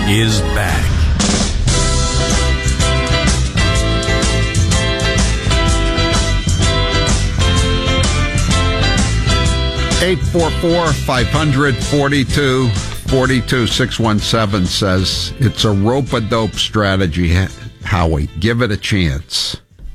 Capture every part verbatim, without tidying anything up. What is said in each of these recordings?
is back. eight four four, five hundred, forty-two forty-two. six one seven says it's a rope-a-dope strategy, Howie. Give it a chance.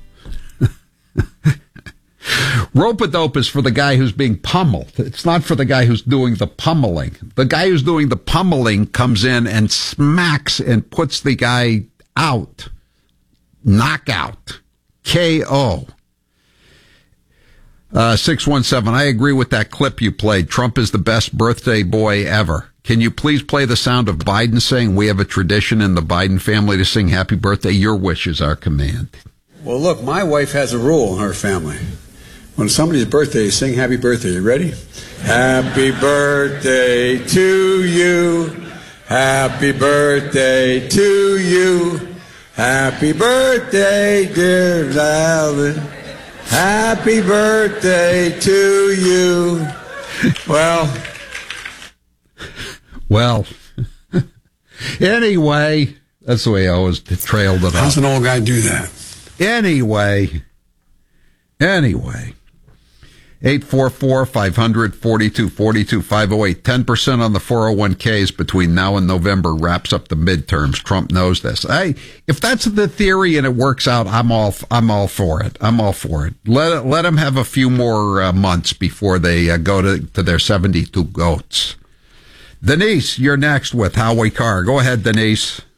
Rope-a-dope is for the guy who's being pummeled. It's not for the guy who's doing the pummeling. The guy who's doing the pummeling comes in and smacks and puts the guy out. Knockout. K O. Uh, six one seven, I agree with that clip you played. Trump is the best birthday boy ever. Can you please play the sound of Biden saying we have a tradition in the Biden family to sing happy birthday? Your wish is our command. Well, look, my wife has a rule in her family. When somebody's birthday, you sing happy birthday. You ready? Happy birthday to you. Happy birthday to you. Happy birthday, dear Alan. Happy birthday to you. Well. Well. Anyway, that's the way I always trailed it off. How's an old guy do that? Anyway. Anyway. eight four four, five hundred, forty-two forty-two, five oh eight. ten percent on the four oh one k's between now and November wraps up the midterms. Trump knows this. Hey, if that's the theory and it works out, I'm all I'm all for it. I'm all for it. Let let them have a few more uh, months before they uh, go to, to their seventy-two goats. Denise, you're next with Howie Carr. Go ahead, Denise.